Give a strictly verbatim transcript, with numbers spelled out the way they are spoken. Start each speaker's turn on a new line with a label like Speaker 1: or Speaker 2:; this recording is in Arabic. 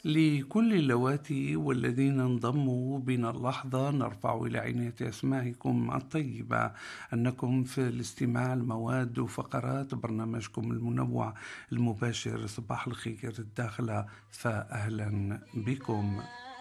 Speaker 1: لكل اللواتي والذين انضموا بنا اللحظة نرفع إلى عناية أسمائكم الطيبة أنكم في الاستماع لمواد وفقرات برنامجكم المنوع المباشر صباح الخير الداخلة، فأهلا بكم.